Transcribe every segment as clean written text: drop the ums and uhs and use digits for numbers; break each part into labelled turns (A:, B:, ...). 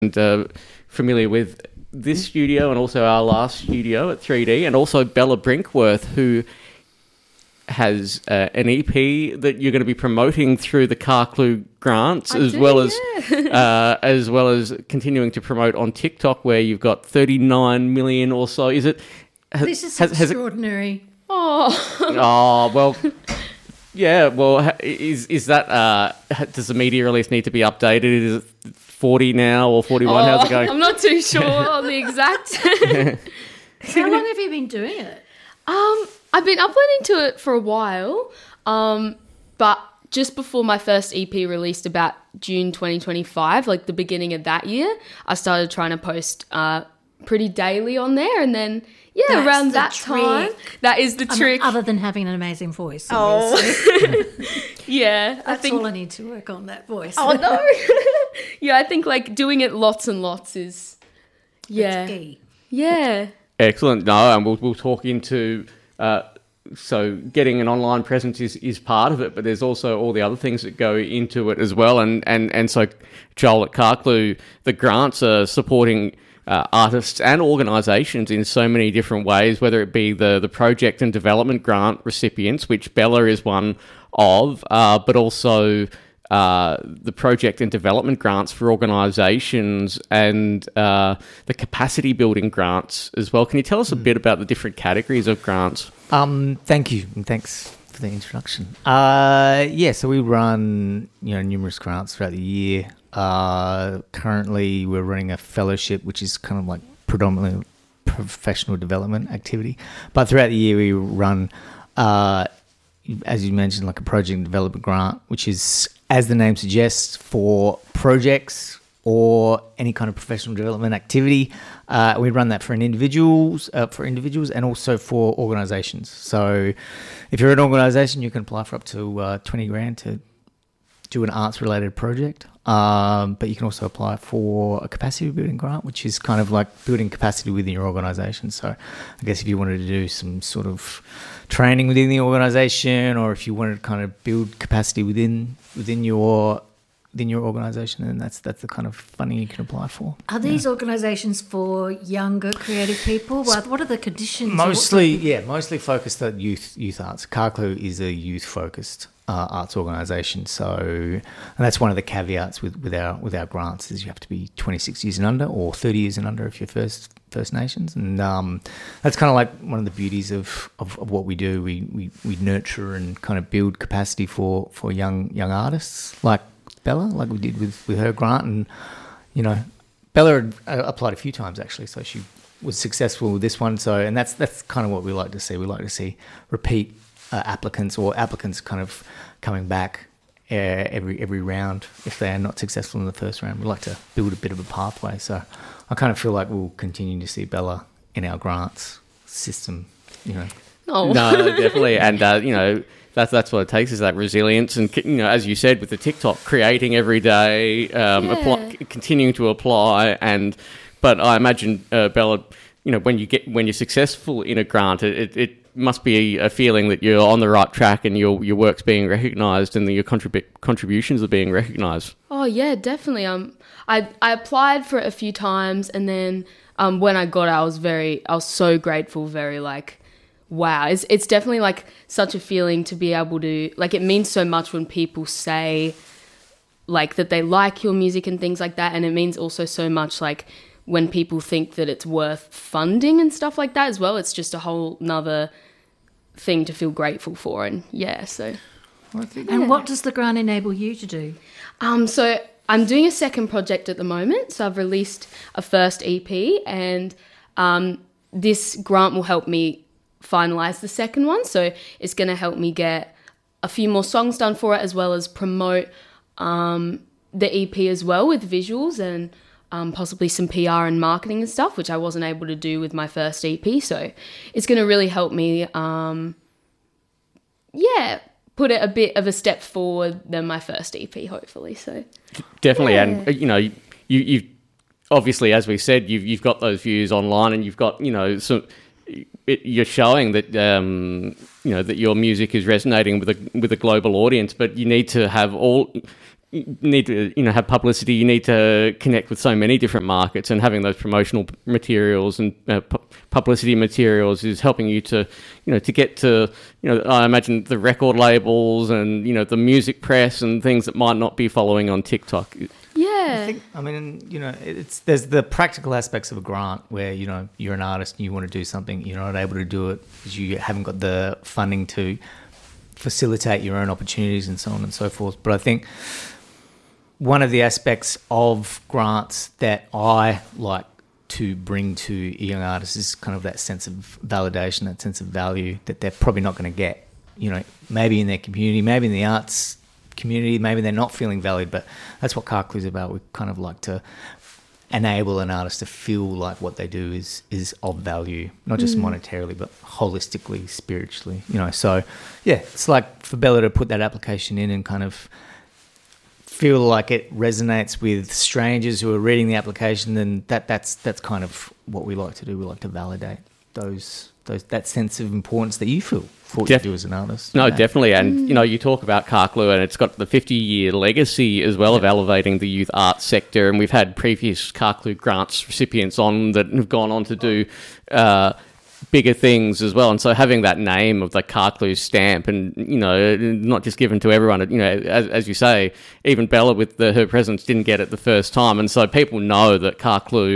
A: and familiar with this studio and also our last studio at 3D, and also Bella Brinkworth, who has an EP that you're going to be promoting through the Carclew grants, as well as continuing to promote on TikTok, where you've got 39 million or so. Is it?
B: This is extraordinary.
A: Oh well. Yeah, well, is that does the media release need to be updated? Is it 40 now or 41? How's it going?
C: I'm not too sure on the exact.
B: How long have you been doing it?
C: I've been uploading to it for a while, but just before my first EP released, about June 2025, like the beginning of that year, I started trying to post pretty daily on there, and then
B: That's
C: around
B: the
C: that time, that is the trick.
B: Other than having an amazing voice.
C: Yeah,
B: That's all I need to work on, that voice.
C: Oh no. Yeah, I think like doing it lots and lots is
B: It's key.
C: Yeah.
A: Excellent. No, and we'll talk into so getting an online presence is part of it, but there's also all the other things that go into it as well. And so, Joel, at Carclew, the grants are supporting artists and organisations in so many different ways, whether it be the project and development grant recipients, which Bella is one of, but also the project and development grants for organisations, and the capacity building grants as well. Can you tell us a bit about the different categories of grants?
D: Thank you, and thanks for the introduction. So we run numerous grants throughout the year. Currently, we're running a fellowship, which is kind of like predominantly professional development activity. But throughout the year, we run, as you mentioned, like a project development grant, which is, as the name suggests, for projects or any kind of professional development activity. We run that for individuals and also for organisations. So if you're an organisation, you can apply for up to 20 grand to do an arts-related project. But you can also apply for a capacity building grant, which is kind of like building capacity within your organisation. So I guess if you wanted to do some sort of training within the organisation, or if you wanted to kind of build capacity within your organisation, then that's the kind of funding you can apply for.
B: Are these organisations for younger creative people? What are the conditions?
D: Mostly focused at youth arts. Carclew is a youth-focused arts organisation, and that's one of the caveats with our grants is you have to be 26 years and under, or 30 years and under if you're First Nations, and that's kind of like one of the beauties of what we do. We nurture and kind of build capacity for young artists like Bella, like we did with her grant. And Bella had applied a few times actually, so she was successful with this one. So, and that's kind of what we like to see. We like to see repeat applicants, or applicants kind of coming back every round if they are not successful in the first round. We like to build a bit of a pathway. So I kind of feel like we'll continue to see Bella in our grants system.
C: Oh.
A: No, definitely, and that's what it takes, is that resilience, and as you said, with the TikTok, creating every day, continuing to apply, but I imagine Bella, when you're successful in a grant, it must be a feeling that you're on the right track and your work's being recognised and that your contributions are being recognised. Oh
C: yeah, definitely. I applied for it a few times, and then when I got it, I was so grateful, very like, wow. It's definitely like such a feeling to be able to, like, it means so much when people say like that they like your music and things like that, and it means also so much like when people think that it's worth funding and stuff like that as well. It's just a whole nother thing to feel grateful for. And
B: And what does the grant enable you to do?
C: So I'm doing a second project at the moment. So I've released a first EP, and this grant will help me finalise the second one. So it's going to help me get a few more songs done for it, as well as promote the EP as well with visuals and possibly some PR and marketing and stuff, which I wasn't able to do with my first EP. So it's going to really help me, put it a bit of a step forward than my first EP, hopefully. So
A: definitely, and you obviously, as we said, you've got those views online, and you've got you're showing that that your music is resonating with a global audience, but you need to have you need to, have publicity. You need to connect with so many different markets, and having those promotional materials and publicity materials is helping you to, to get to, I imagine the record labels and, the music press and things that might not be following on TikTok.
C: Yeah.
D: There's the practical aspects of a grant where, you're an artist and you want to do something, you're not able to do it because you haven't got the funding to facilitate your own opportunities and so on and so forth. But I think one of the aspects of grants that I like to bring to young artists is kind of that sense of validation, that sense of value that they're probably not going to get, maybe in their community, maybe in the arts community, maybe they're not feeling valued, but that's what Car Clue's about. We kind of like to enable an artist to feel like what they do is of value, not just monetarily, but holistically, spiritually, So, yeah, it's like for Bella to put that application in and kind of feel like it resonates with strangers who are reading the application, then that's kind of what we like to do. We like to validate that sense of importance that you feel for what you do as an artist.
A: No, definitely. And, you talk about Car Clue, and it's got the 50-year legacy as well of elevating the youth arts sector. And we've had previous Car Clue grants recipients on that have gone on to do bigger things as well. And so having that name of the Car Clue stamp and, not just given to everyone, as you say, even Bella with her presence didn't get it the first time. And so people know that Car Clue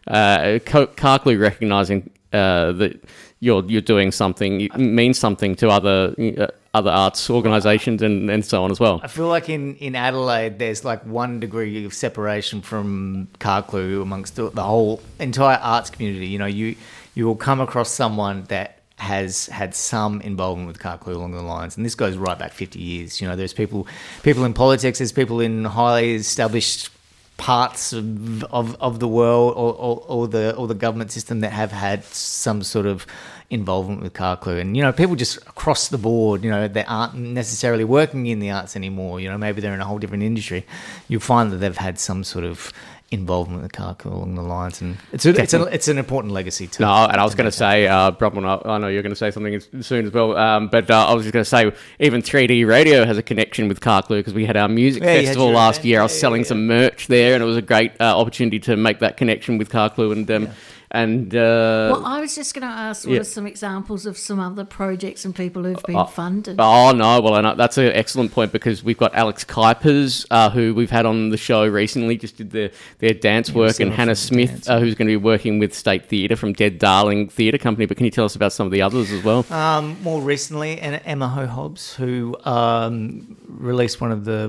A: recognising that you're doing something means something to other arts organisations and so on as well.
D: I feel like in Adelaide there's like 1 degree of separation from Car Clue amongst the whole entire arts community. You will come across someone that has had some involvement with Car Clue along the lines, and this goes right back 50 years. There's people in politics, there's people in highly established parts of the world or the government system that have had some sort of involvement with Car Clue. And, people just across the board, they aren't necessarily working in the arts anymore. Maybe they're in a whole different industry. You'll find that they've had some sort of involvement with Car Clue along the lines, and it's an important legacy too.
A: No, and I was going to say, Bronwyn, I know you're going to say something soon as well, but I was just going to say, even 3D Radio has a connection with Car Clue because we had our music festival last year. I was selling some merch there, and it was a great opportunity to make that connection with Car Clue. And
B: well, I was just going to ask, what are some examples of some other projects and people who've been funded?
A: Oh, no. Well, that's an excellent point because we've got Alex Kuipers, who we've had on the show recently, just did their dance work, and Hannah Smith, who's going to be working with State Theatre from Dead Darling Theatre Company. But can you tell us about some of the others as well?
D: More recently, Emma Ho Hobbs, who released one of the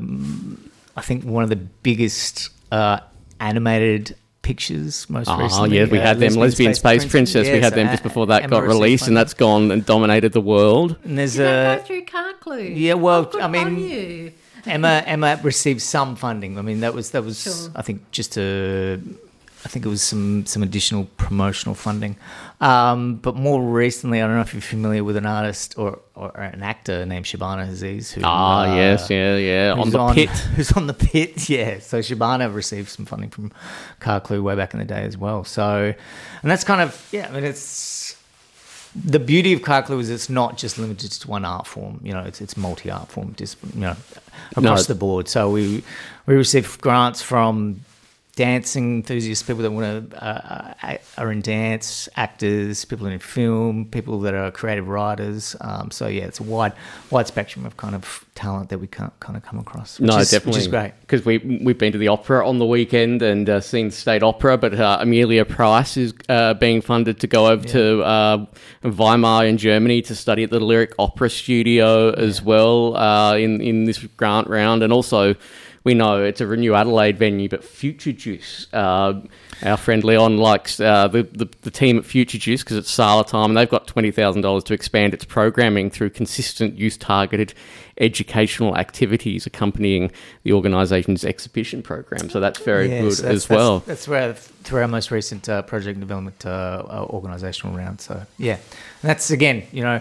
D: biggest animated pictures most recently.
A: Yeah, we had them, Lesbian Space Princess. We had them just before that got released, and that's gone and dominated the world.
D: And there's
B: go through Car Clue.
D: Yeah, well,
B: I mean,
D: Emma received some funding. I mean, that was
B: sure.
D: I think it was some additional promotional funding. But more recently, I don't know if you're familiar with an artist or an actor named Shabana Aziz. Who,
A: yes, yeah. On the Pit.
D: Who's on the Pit, yeah. So Shabana received some funding from Car Clue way back in the day as well. So, and that's kind of, it's... The beauty of Car Clue is it's not just limited to one art form. It's multi-art form, just, across the board. So we receive grants from dancing enthusiasts, people that are in dance, actors, people in film, people that are creative writers. It's a wide spectrum of kind of talent that we can't kind of come across.
A: Definitely,
D: which is great
A: because we've been to the opera on the weekend and seen the State Opera, but Amelia Price is being funded to go over to Weimar in Germany to study at the Lyric Opera Studio as well in this grant round, and also. We know it's a Renew Adelaide venue, but Future Juice, our friend Leon likes the team at Future Juice because it's Sala time, and they've got $20,000 to expand its programming through consistent youth-targeted educational activities accompanying the organisation's exhibition program. So that's very good as well.
D: That's through our most recent project development organisational round. So, yeah. And that's, again,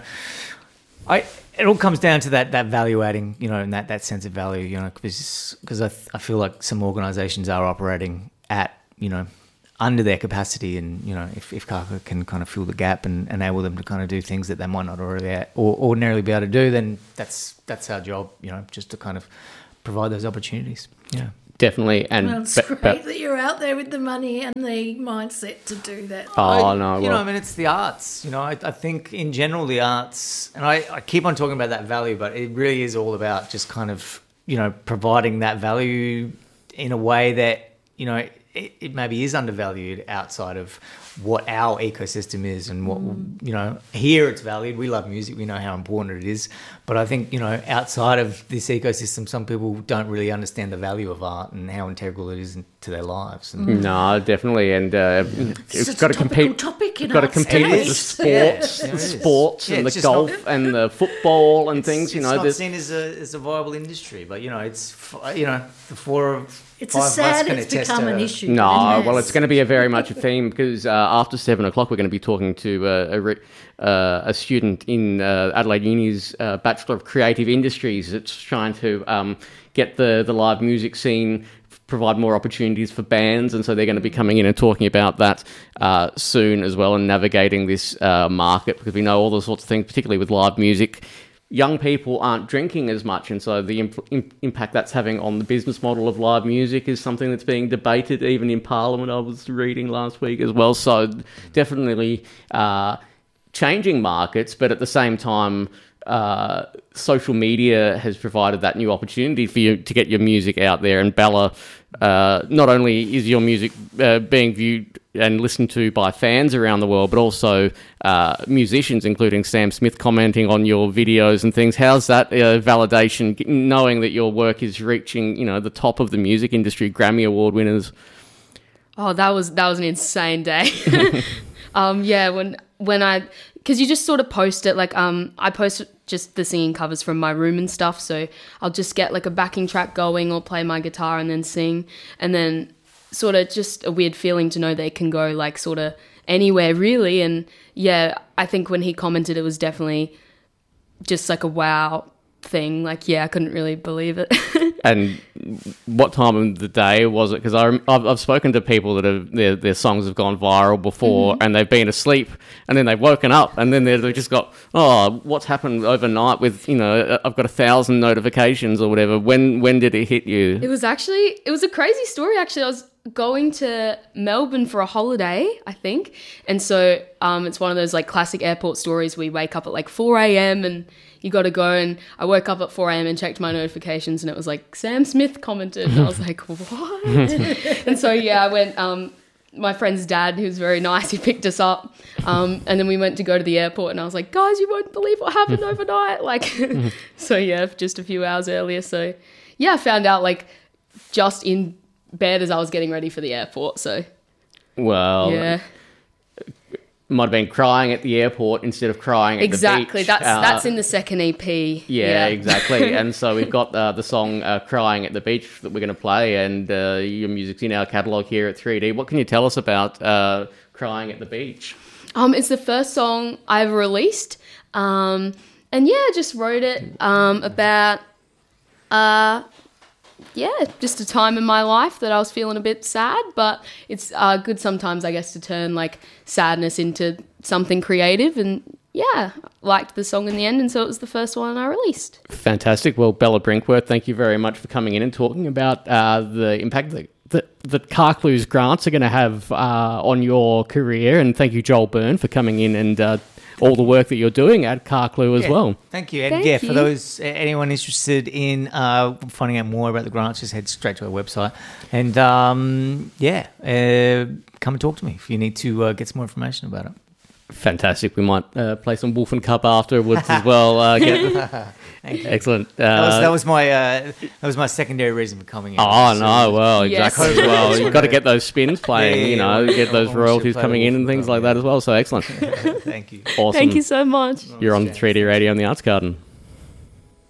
D: it all comes down to that value adding, and that sense of value, because I feel like some organisations are operating at, under their capacity, and if Car Clue can kind of fill the gap and enable them to kind of do things that they might not already or ordinarily be able to do, then that's our job, just to kind of provide those opportunities. Yeah.
A: Definitely. And
B: Well, it's great that you're out there with the money and the mindset to do that.
D: I mean, it's the arts. I think in general the arts, and I keep on talking about that value, but it really is all about just kind of, providing that value in a way that, it maybe is undervalued outside of what our ecosystem is and what, here it's valued. We love music. We know how important it is. But I think, outside of this ecosystem, some people don't really understand the value of art and how integral it is to their lives. And
A: No, definitely. And
B: It's
A: got to compete.
B: Topic in
A: Got to
B: arts
A: compete with
B: today.
A: the sports
D: Yeah,
A: and
D: it's
A: the
D: just
A: golf
D: not-
A: and the football and things.
D: It's not seen as a viable industry, but it's the four of
B: It's
D: five
B: a
D: of us
B: sad
D: can
B: it's
D: attest
B: become
D: to
B: an
D: it.
B: issue.
A: No,
B: It
A: well,
B: has.
A: it's going to be very much a theme because after 7 o'clock, we're going to be talking to a student in Adelaide Uni's Bachelor of Creative Industries. It's trying to get the live music scene, provide more opportunities for bands, and so they're going to be coming in and talking about that soon as well, and navigating this market, because we know all those sorts of things, particularly with live music. Young people aren't drinking as much, and so the impact that's having on the business model of live music is something that's being debated even in Parliament. I was reading last week as well. So definitely changing markets, but at the same time, social media has provided that new opportunity for you to get your music out there. And Bella, not only is your music being viewed and listened to by fans around the world, but also musicians, including Sam Smith, commenting on your videos and things. How's that validation, knowing that your work is reaching, the top of the music industry, Grammy Award winners?
C: Oh, that was an insane day. Because you just sort of post it, I post just the singing covers from my room and stuff, so I'll just get like a backing track going or play my guitar and then sing, and then sort of just a weird feeling to know they can go like sort of anywhere really. And yeah, I think when he commented, it was definitely just like a wow thing. Like, yeah, I couldn't really believe it.
A: And what time of the day was it? Because I've spoken to people that have their songs have gone viral before, and they've been asleep, and then they've woken up, and then they've just got, what's happened overnight with, I've got 1,000 notifications or whatever. When did it hit you?
C: It was a crazy story, actually. I was going to Melbourne for a holiday, I think. And so it's one of those like classic airport stories where you wake up at like 4 a.m. and you got to go. And I woke up at 4 a.m. and checked my notifications, and it was like Sam Smith commented. And I was like, what? And so, yeah, I went, my friend's dad, who's very nice, he picked us up. And then we went to go to the airport, and I was like, guys, you won't believe what happened overnight. So yeah, just a few hours earlier. So yeah, I found out like just in bed as I was getting ready for the airport. So
A: Well,
C: yeah,
A: might have been crying at the airport instead of crying at
C: exactly.
A: the beach.
C: That's in the second EP.
A: Yeah, exactly. And so we've got the song Crying at the Beach that we're going to play, and your music's in our catalogue here at 3D. What can you tell us about Crying at the Beach?
C: It's the first song I ever released. And yeah, I just wrote it about just a time in my life that I was feeling a bit sad, but it's good sometimes, I guess, to turn like sadness into something creative. And yeah, liked the song in the end, and so it was the first one I released.
A: Fantastic. Well, Bella Brinkworth, thank you very much for coming in and talking about the impact that Carclew's grants are going to have on your career, and thank you, Joel Byrne, for coming in and all the work that you're doing at Carclew as well.
D: Thank you. And for those, anyone interested in finding out more about the grants, just head straight to our website. And come and talk to me if you need to get some more information about it.
A: Fantastic. We might play some Wolf and Cup afterwards as well. Excellent.
D: That was my secondary reason for coming in.
A: Oh, no, well,
C: Yes.
A: exactly as well. You've got to get those spins playing, get those royalties coming in and things like that as well. So excellent.
D: Thank you.
A: Awesome.
C: Thank you so much.
A: You're on 3D Radio in the Arts Garden.